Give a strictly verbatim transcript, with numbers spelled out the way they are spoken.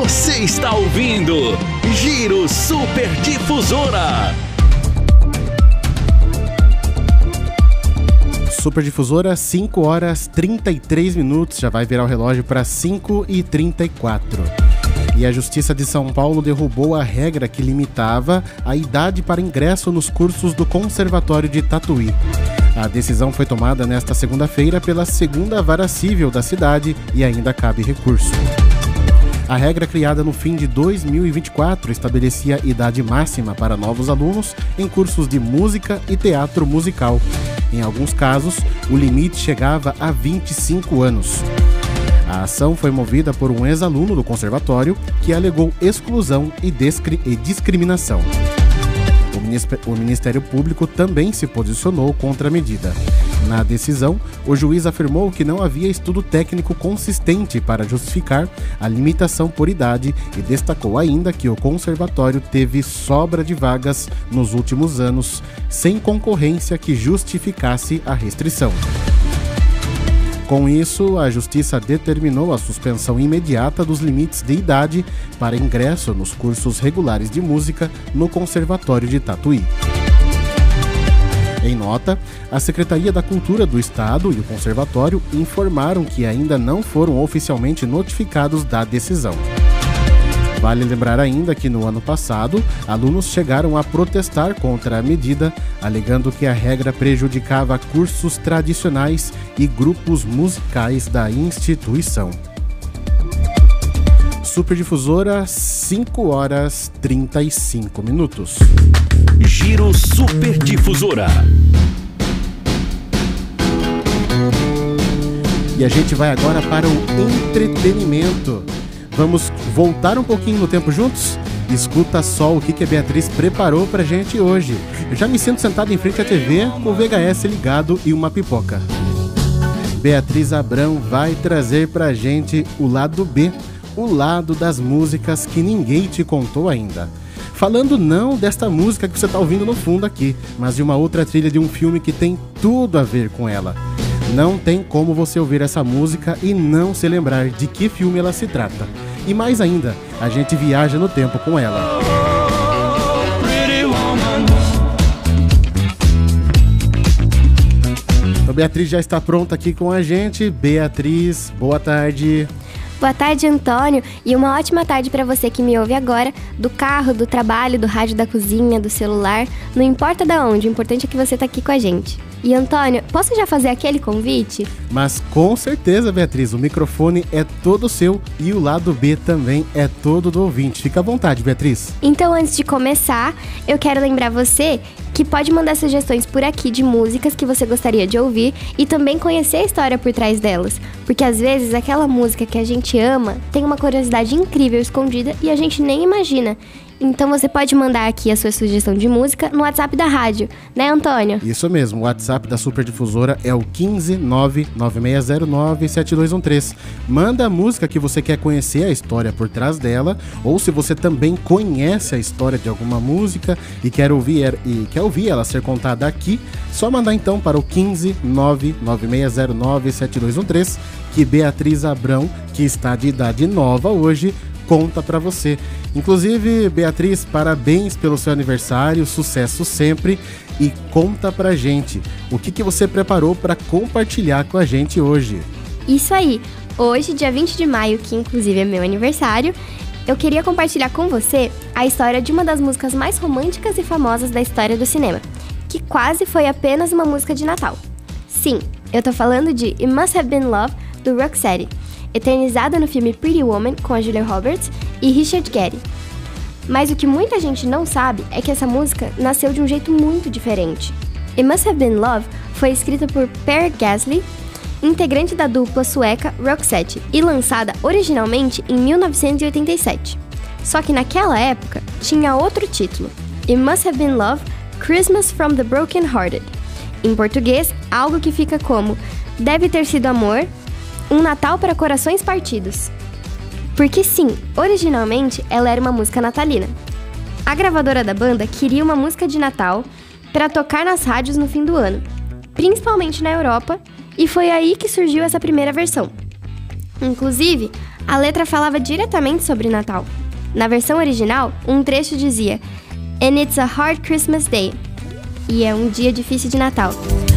Você está ouvindo Giro Super Difusora. Super Difusora, cinco horas e trinta e três minutos. Já vai virar o relógio para cinco e trinta e quatro. E a Justiça de São Paulo derrubou a regra que limitava a idade para ingresso nos cursos do Conservatório de Tatuí. A decisão foi tomada nesta segunda-feira pela segunda Vara Civil da cidade e ainda cabe recurso. A regra criada no fim de dois mil e vinte e quatro estabelecia idade máxima para novos alunos em cursos de música e teatro musical. Em alguns casos, o limite chegava a vinte e cinco anos. A ação foi movida por um ex-aluno do conservatório que alegou exclusão e, discri- e discriminação. O Ministério Público também se posicionou contra a medida. Na decisão, o juiz afirmou que não havia estudo técnico consistente para justificar a limitação por idade e destacou ainda que o conservatório teve sobra de vagas nos últimos anos, sem concorrência que justificasse a restrição. Com isso, a Justiça determinou a suspensão imediata dos limites de idade para ingresso nos cursos regulares de música no Conservatório de Tatuí. Em nota, a Secretaria da Cultura do Estado e o Conservatório informaram que ainda não foram oficialmente notificados da decisão. Vale lembrar ainda que no ano passado, alunos chegaram a protestar contra a medida, alegando que a regra prejudicava cursos tradicionais e grupos musicais da instituição. Super Difusora, cinco horas e trinta e cinco minutos. Giro Super Difusora. E a gente vai agora para o entretenimento. Vamos voltar um pouquinho no tempo juntos? Escuta só o que a Beatriz preparou pra gente hoje. Eu já me sinto sentado em frente à T V com o V H S ligado e uma pipoca. Beatriz Abrão vai trazer pra gente o lado B, o lado das músicas que ninguém te contou ainda. Falando não desta música que você tá ouvindo no fundo aqui, mas de uma outra trilha de um filme que tem tudo a ver com ela. Não tem como você ouvir essa música e não se lembrar de que filme ela se trata. E mais ainda, a gente viaja no tempo com ela. A Beatriz já está pronta aqui com a gente. Beatriz, boa tarde. Boa tarde, Antônio, e uma ótima tarde para você que me ouve agora, do carro, do trabalho, do rádio da cozinha, do celular, não importa de onde, o importante é que você tá aqui com a gente. E Antônio, posso já fazer aquele convite? Mas com certeza, Beatriz, o microfone é todo seu e o lado B também é todo do ouvinte. Fica à vontade, Beatriz. Então, antes de começar, eu quero lembrar você que pode mandar sugestões por aqui de músicas que você gostaria de ouvir e também conhecer a história por trás delas. Porque às vezes aquela música que a gente ama tem uma curiosidade incrível escondida e a gente nem imagina. Então você pode mandar aqui a sua sugestão de música no WhatsApp da rádio, né, Antônio? Isso mesmo, o WhatsApp da Super Difusora é o um cinco nove nove seis zero nove sete dois um três. Manda a música que você quer conhecer a história por trás dela, ou se você também conhece a história de alguma música e quer ouvir, e quer ouvir ela ser contada aqui, só mandar então para o um cinco nove nove seis zero nove sete dois um três, que Beatriz Abrão, que está de idade nova hoje, conta pra você. Inclusive, Beatriz, parabéns pelo seu aniversário, sucesso sempre, e conta pra gente o que, que você preparou pra compartilhar com a gente hoje. Isso aí, hoje, dia vinte de maio, que inclusive é meu aniversário, eu queria compartilhar com você a história de uma das músicas mais românticas e famosas da história do cinema, que quase foi apenas uma música de Natal. Sim, eu tô falando de It Must Have Been Love, do Roxette, eternizada no filme Pretty Woman com a Julia Roberts e Richard Gere. Mas o que muita gente não sabe é que essa música nasceu de um jeito muito diferente. It Must Have Been Love foi escrita por Per Gessle, integrante da dupla sueca Roxette, e lançada originalmente em mil novecentos e oitenta e sete. Só que naquela época tinha outro título, It Must Have Been Love, Christmas from the Broken Hearted. Em português, algo que fica como Deve Ter Sido Amor, Um Natal para Corações Partidos. Porque sim, originalmente ela era uma música natalina. A gravadora da banda queria uma música de Natal para tocar nas rádios no fim do ano, principalmente na Europa, e foi aí que surgiu essa primeira versão. Inclusive, A letra falava diretamente sobre Natal. Na versão original, um trecho dizia: "And it's a hard Christmas day", e é um dia difícil de Natal.